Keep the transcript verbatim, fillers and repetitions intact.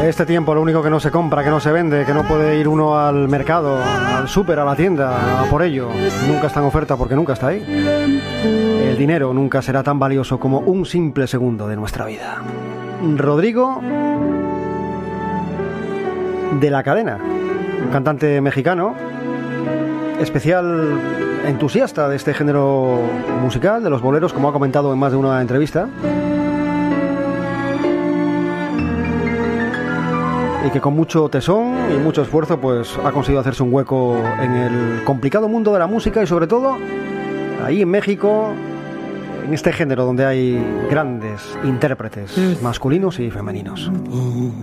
Este tiempo lo único que no se compra, que no se vende, que no puede ir uno al mercado, al súper, a la tienda, a por ello. Nunca está en oferta porque nunca está ahí. El dinero nunca será tan valioso como un simple segundo de nuestra vida. Rodrigo de la Cadena, un cantante mexicano, especial entusiasta de este género musical, de los boleros, como ha comentado en más de una entrevista. Y que con mucho tesón y mucho esfuerzo pues ha conseguido hacerse un hueco en el complicado mundo de la música y sobre todo ahí en México, en este género donde hay grandes intérpretes masculinos y femeninos.